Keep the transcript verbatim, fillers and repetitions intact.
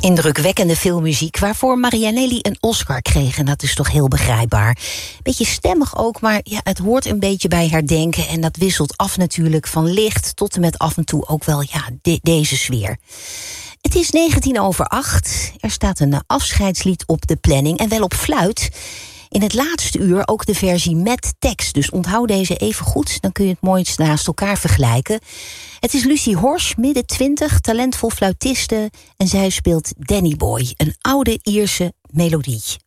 Indrukwekkende filmmuziek waarvoor Marianelli een Oscar kreeg. En dat is toch heel begrijpbaar. Beetje stemmig ook, maar ja, het hoort een beetje bij herdenken. En dat wisselt af natuurlijk van licht tot en met af en toe ook wel ja, de, deze sfeer. Het is negentien over acht. Er staat een afscheidslied op de planning en wel op fluit. In het laatste uur ook de versie met tekst. Dus onthoud deze even goed, dan kun je het mooi naast elkaar vergelijken. Het is Lucy Horsch, midden twintig, talentvol fluitiste. En zij speelt Danny Boy, een oude Ierse melodie.